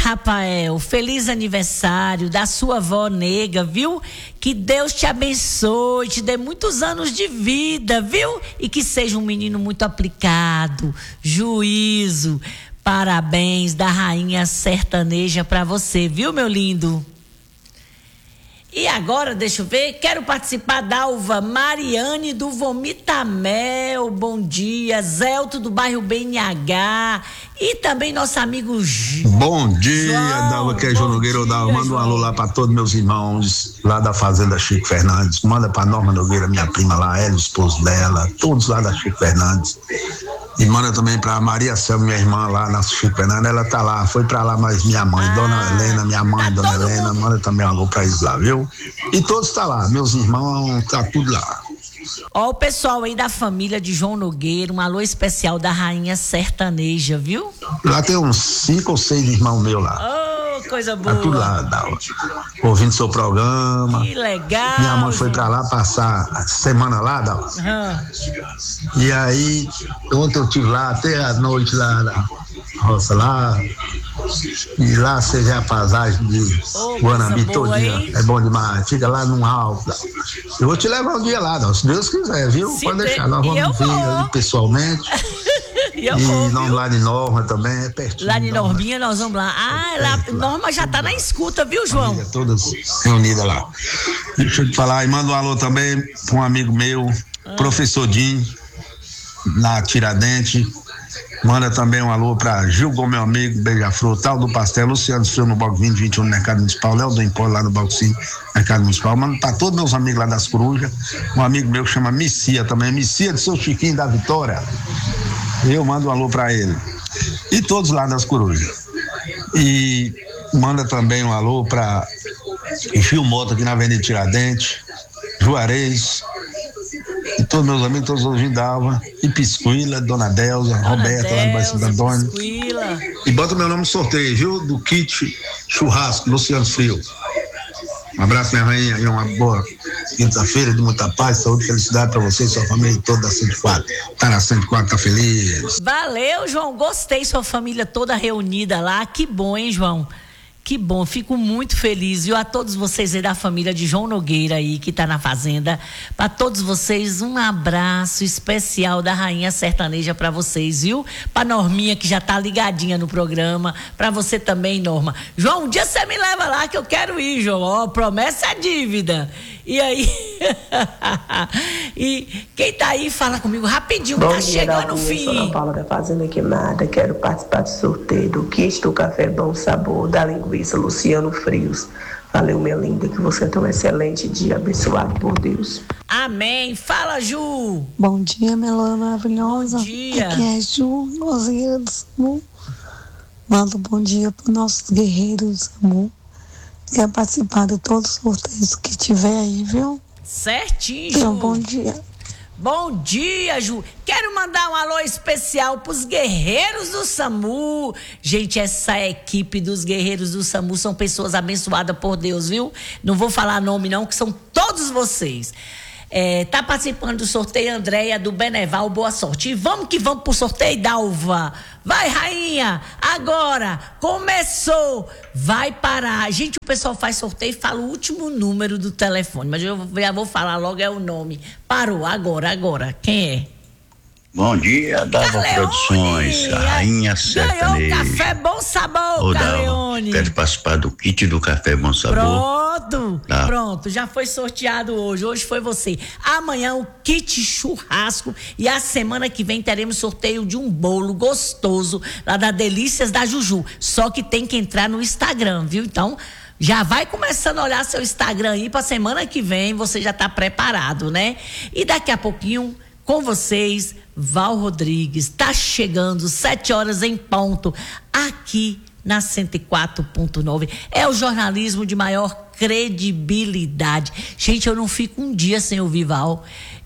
Rafael, feliz aniversário da sua avó nega, viu? Que Deus te abençoe, te dê muitos anos de vida, viu? E que seja um menino muito aplicado, juízo. Parabéns da rainha sertaneja pra você, viu, meu lindo? E agora, deixa eu ver, quero participar da Dalva Mariane do Vomitamel, bom dia, Zelto do bairro BNH e também nosso amigo Bom dia, Dalva, que é João Nogueira, Dalva, manda um alô lá pra todos meus irmãos lá da Fazenda Chico Fernandes, manda pra Norma Nogueira, minha prima lá, ela, o esposo dela, todos lá da Chico Fernandes. E manda também pra Maria Selma, minha irmã lá na Chico Fernandes, ela tá lá, foi pra lá, mas minha mãe, Dona Helena, minha mãe, Dona Helena, manda também um alô pra eles lá, viu? E todos tá lá, meus irmãos, tá tudo lá. Ó, o pessoal aí da família de João Nogueira, um alô especial da rainha sertaneja, viu? Lá tem uns 5 ou 6 irmãos meus lá. Oh, coisa boa. Tá tudo lá, Dalva, ouvindo seu programa. Que legal. Minha mãe foi pra lá passar a semana lá, Dalva. E aí, ontem eu tive lá até a noite lá na roça lá. E lá você vê a paisagem de Guanambi todinha. É bom demais. Fica lá num alto. Eu vou te levar um dia lá, Dalva, se Deus quiser, viu? Pode deixar, nós vamos ver ali pessoalmente. E nós lá de Norma também, é pertinho. Lá de Norminha nós vamos lá. Lá, Norma já tá na escuta, viu, João? Família todas reunidas lá. Deixa eu te falar, e manda um alô também para um amigo meu, professor Dinho, na Tiradentes. Manda também um alô para Gil, meu amigo, Beija-Flor, Tal do Pastel, Luciano Frio no Bloco 2021 no Mercado Municipal, Léo do Empório lá no Bloco 5, Mercado Municipal. Manda para todos meus amigos lá das Corujas. Um amigo meu que chama Missia também, Missia de seu Chiquinho da Vitória. Eu mando um alô para ele. E todos lá das Corujas. E manda também um alô para Gil Mota aqui na Avenida Tiradentes, Juarez, e todos meus amigos, todos ouvindo Dalva, e Pisquila, Dona Delza, Roberta, lá no Bairro Santo Antônio. E bota meu nome no sorteio, viu? Do kit churrasco, Luciano Frio. Um abraço, minha rainha, e uma boa quinta-feira de muita paz, saúde e felicidade pra você e sua família toda da 104. Tá na 104, tá feliz. Valeu, João, gostei, sua família toda reunida lá, que bom, hein, João? Que bom, fico muito feliz, viu? A todos vocês aí da família de João Nogueira aí, que tá na fazenda, para todos vocês, um abraço especial da rainha sertaneja para vocês, viu? Pra Norminha, que já tá ligadinha no programa, para você também, Norma. João, um dia você me leva lá que eu quero ir, João, ó, promessa é dívida. E aí, e quem tá aí, fala comigo rapidinho, que tá chegando o fim. Sou Ana Paula da Fazenda Queimada, quero participar do sorteio do kit do Café Bom Sabor, da linguiça Luciano Frios. Valeu, minha linda, que você tenha um excelente dia, abençoado por Deus. Amém. Fala, Ju. Bom dia, minha lua maravilhosa. Bom dia. Aqui é Ju, Nozinha do SAMU. Manda um bom dia para os nossos guerreiros do SAMU. Quer participar de todos os sorteios que tiver aí, viu? Certinho, Ju. Então, bom dia. Bom dia, Ju. Quero mandar um alô especial pros guerreiros do SAMU. Gente, essa equipe dos guerreiros do SAMU são pessoas abençoadas por Deus, viu? Não vou falar nome não, que são todos vocês. Tá participando do sorteio Andréia do Beneval, boa sorte. E vamos que vamos pro sorteio, Dalva. Vai, rainha, agora, começou, vai parar. Gente, o pessoal faz sorteio e fala o último número do telefone, mas eu já vou falar logo é o nome. Parou, agora, quem é? Bom dia, Dalva Produções, a rainha sertaneja. Ganhou Café Bom Sabor, Caleone. Quero participar do kit do Café Bom Sabor. Pronto, já foi sorteado hoje foi você. Amanhã o kit churrasco e a semana que vem teremos sorteio de um bolo gostoso lá da Delícias da Juju, só que tem que entrar no Instagram, viu? Então, já vai começando a olhar seu Instagram aí pra semana que vem, você já tá preparado, né? E daqui a pouquinho, com vocês, Val Rodrigues, tá chegando 7 horas em ponto, aqui na 104.9. É o jornalismo de maior credibilidade. Gente, eu não fico um dia sem ouvir Val.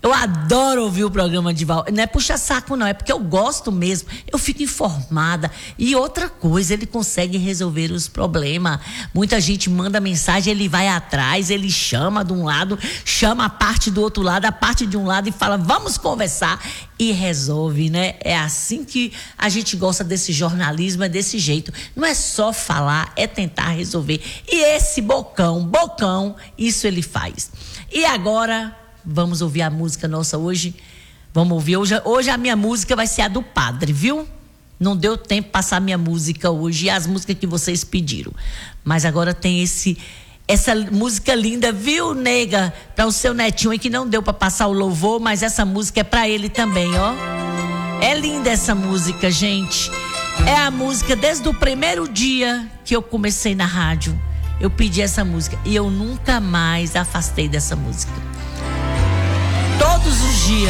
Eu adoro ouvir o programa de Val. Não é puxa saco, não. É porque eu gosto mesmo. Eu fico informada. E outra coisa, ele consegue resolver os problemas. Muita gente manda mensagem, ele vai atrás, ele chama de um lado, chama a parte do outro lado, a parte de um lado e fala, vamos conversar. E resolve, né? É assim que a gente gosta desse jornalismo, é desse jeito. Não é só falar, é tentar resolver. E esse bocão, isso ele faz. E agora... vamos ouvir a música nossa hoje. Vamos ouvir. Hoje a minha música vai ser a do padre, viu? Não deu tempo de passar a minha música hoje e as músicas que vocês pediram. Mas agora tem essa música linda, viu, nega? Para o seu netinho aí que não deu para passar o louvor, mas essa música é para ele também, ó. É linda essa música, gente. É a música desde o primeiro dia que eu comecei na rádio. Eu pedi essa música e eu nunca mais afastei dessa música.